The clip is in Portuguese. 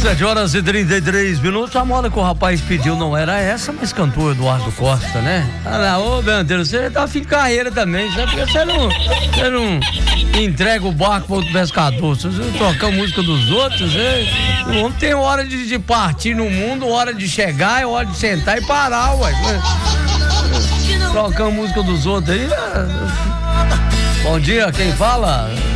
7h33. A moda que o rapaz pediu não era essa, mas cantou Eduardo Costa, né? Ô Bandeira, você tá fim de carreira também, sabe? Porque você não entrega o barco para outro pescador, você toca a música dos outros, não tem hora de partir no mundo, hora de chegar, é hora de sentar e parar, ué. Toca a música dos outros aí. Bom dia, quem fala?